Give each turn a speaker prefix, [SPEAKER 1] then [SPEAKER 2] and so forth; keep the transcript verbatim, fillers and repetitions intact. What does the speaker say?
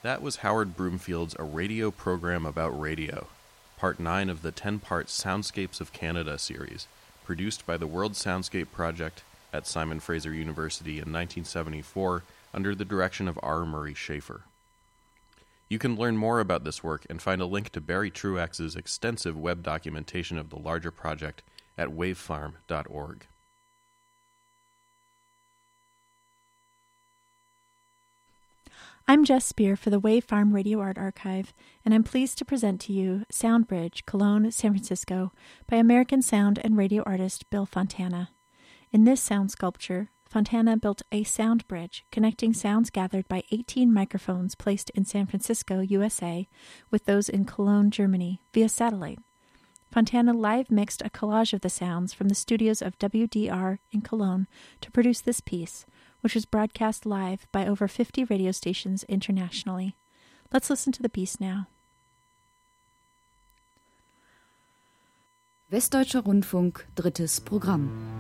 [SPEAKER 1] That was Howard Broomfield's A Radio Program About Radio, part nine of the ten-part Soundscapes of Canada series, produced by the World Soundscape Project at Simon Fraser University in nineteen seventy-four under the direction of R. Murray Schafer. You can learn more about this work and find a link to Barry Truax's extensive web documentation of the larger project at wavefarm dot org.
[SPEAKER 2] I'm Jess Spear for the Wavefarm Radio Art Archive, and I'm pleased to present to you Soundbridge, Cologne, San Francisco, by American sound and radio artist Bill Fontana. In this sound sculpture, Fontana built a sound bridge connecting sounds gathered by eighteen microphones placed in San Francisco, U S A, with those in Cologne, Germany, via satellite. Fontana live mixed a collage of the sounds from the studios of W D R in Cologne to produce this piece, which was broadcast live by over fifty radio stations internationally. Let's listen to the piece now.
[SPEAKER 3] Westdeutscher Rundfunk, drittes Programm.